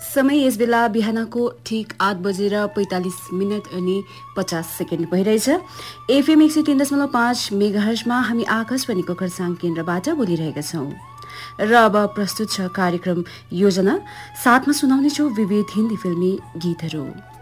समय यस बेला बिहानको ठिक 8:45 अनि 50 भइरहेछ। एफएम 103.5 मेगाहर्जमा हामी आकाशवाणीको खरसाङ केन्द्रबाट बोलिरहेका छौं। र अब प्रस्तुत छ कार्यक्रम योजना। साथमा सुनाउनेछौं विविध हिन्दी फिल्मी गीतहरू।